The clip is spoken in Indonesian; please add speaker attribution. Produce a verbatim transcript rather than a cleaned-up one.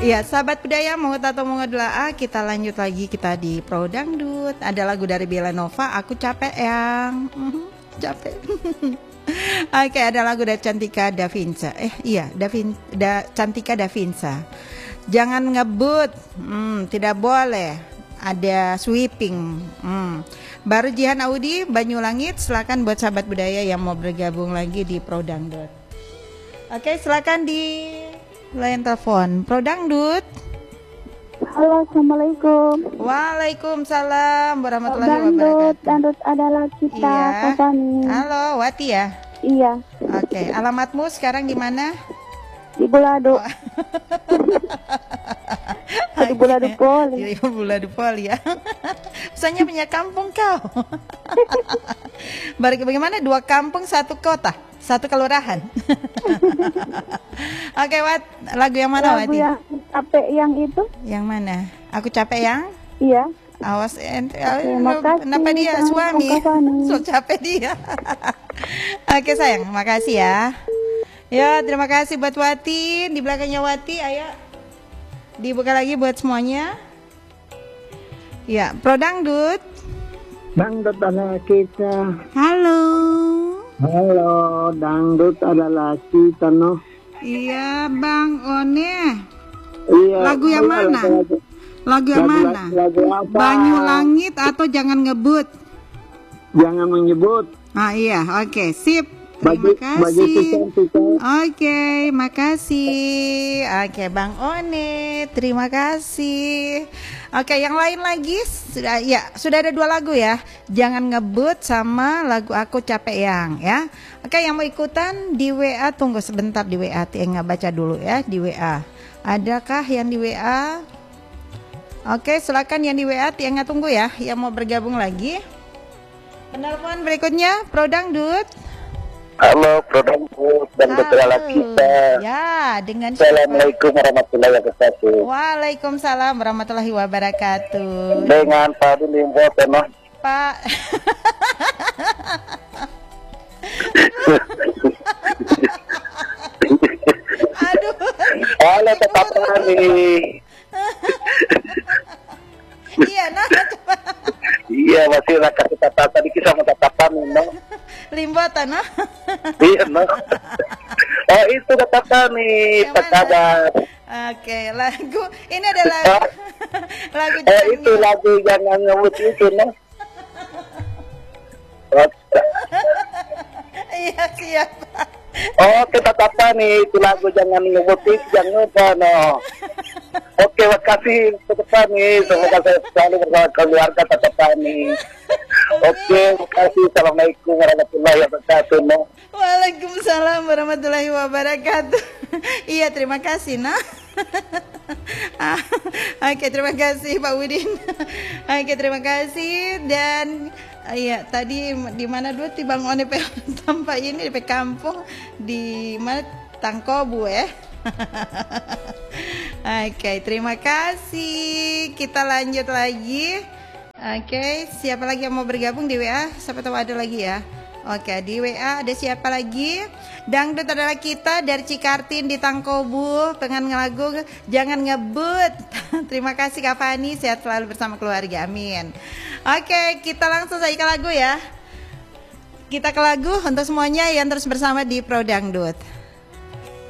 Speaker 1: Iya, sahabat budaya mau atau mau delaah, kita lanjut lagi kita di Pro Dangdut. Ada lagu dari Bella Nova, Aku Capek Yang. Mhm, capek. Oke, ada lagu dari Cantika Davinsa. Eh, iya, Davin, da, Cantika Davinsa. Jangan ngebut, hmm, tidak boleh. Ada sweeping. Hmm. Baru Jihan Audi, Banyulangit. Silakan buat sahabat budaya yang mau bergabung lagi di Pro Dangdut. Oke, silakan di layan telepon Pro Dangdut.
Speaker 2: Halo, assalamualaikum.
Speaker 1: Waalaikumsalam warahmatullahi
Speaker 2: Dangdut,
Speaker 1: wabarakatuh.
Speaker 2: Dangdut adalah kita,
Speaker 1: Iya.
Speaker 2: Kafani.
Speaker 1: Halo, Wati ya.
Speaker 2: Iya,
Speaker 1: Oke, alamatmu sekarang di mana?
Speaker 2: di Bulado.
Speaker 1: Oh.
Speaker 2: Di Bulado Poli.
Speaker 1: Di Bulado Poli ya. Misalnya punya kampung kau. Bagaimana dua kampung satu kota, satu kelurahan. Oke, Wat, lagu yang mana,
Speaker 2: Lagu
Speaker 1: Wati?
Speaker 2: yang capek yang itu?
Speaker 1: Yang mana? Aku capek yang?
Speaker 2: Iya.
Speaker 1: Awas ente,
Speaker 2: Terima kasih,
Speaker 1: kenapa dia
Speaker 2: Kang
Speaker 1: suami?
Speaker 2: Kafani.
Speaker 1: So capek dia. Oke sayang, makasih ya. Ya, terima kasih buat Wati. Di belakangnya Wati, ayo dibuka lagi buat semuanya. Ya, Pro Dangdut.
Speaker 3: Dangdut adalah kita.
Speaker 1: Halo.
Speaker 3: Halo, dangdut adalah kita, no.
Speaker 1: Iya, Bang One.
Speaker 3: Iya.
Speaker 1: Lagu yang
Speaker 3: iya,
Speaker 1: mana?
Speaker 3: Lagu,
Speaker 1: Lagu yang
Speaker 3: lagu,
Speaker 1: mana?
Speaker 3: lagu apa?
Speaker 1: Banyu Langit atau Jangan Ngebut?
Speaker 3: Jangan menyebut.
Speaker 1: Ah iya, oke, sip. Terima
Speaker 3: Baju, baju
Speaker 1: kasih.
Speaker 3: pisang-pisang.
Speaker 1: Oke, makasih. Oke, Bang One, terima kasih. Oke, yang lain lagi sudah ya, sudah ada dua lagu ya. Jangan Ngebut sama lagu Aku Capek Yang ya. Oke, yang mau ikutan di W A tunggu sebentar di W A. Tia nggak baca dulu ya di W A. Adakah yang di W A? Oke, silakan yang di W A. Tia nggak tunggu ya. Yang mau bergabung lagi. Penelpon berikutnya Pro Dangdut.
Speaker 3: Halo, Dangdut dan adalah kita.
Speaker 1: Ya, dengan
Speaker 3: Assalamualaikum warahmatullahi wabarakatuh.
Speaker 1: Waalaikumsalam warahmatullahi wabarakatuh.
Speaker 3: Dengan Pak Limbo, no.
Speaker 1: Pak. Aduh.
Speaker 3: Halo, tetap hari.
Speaker 1: Iya, nah.
Speaker 3: Iya, masih rakyat kita tadi kisah mau tatapan, no.
Speaker 1: Limbatan, nah.
Speaker 3: Iya, no. Oh, itu katakan nih,
Speaker 1: Yang mana?
Speaker 3: sekadar.
Speaker 1: Oke, lagu ini adalah lagu
Speaker 3: Oh,
Speaker 1: Jangan
Speaker 3: itu lagu Jangan Ngebut itu, no.
Speaker 1: Iya, siap.
Speaker 3: Oh, kita tata nih, itu lagu Jangan Ngebut itu, jangan lupa, no. Oke, makasih tetap nih, semoga saya selalu bersama keluarga tetap nih. Oke, makasih. Assalamualaikum warahmatullahi wabarakatuh, no.
Speaker 1: Waalaikumsalam warahmatullahi wabarakatuh. Iya, terima kasih, nah. Oke, terima kasih Pak Udin. Oke, terima kasih. Dan iya, tadi di mana dulu di Bang One tampak ini di kampung di mana Tangkobu ya. Oke, terima kasih. Kita lanjut lagi. Oke, siapa lagi yang mau bergabung di W A? Siapa tahu ada lagi ya. Oke, di W A ada siapa lagi? Dangdut adalah kita dari Cikartin di Tangkobu. Pengen ngelagu Jangan Ngebut. Terima kasih Kak Fani, sehat selalu bersama keluarga, amin. Oke, kita langsung saja ke lagu ya. Kita ke lagu untuk semuanya yang terus bersama di Pro Dangdut.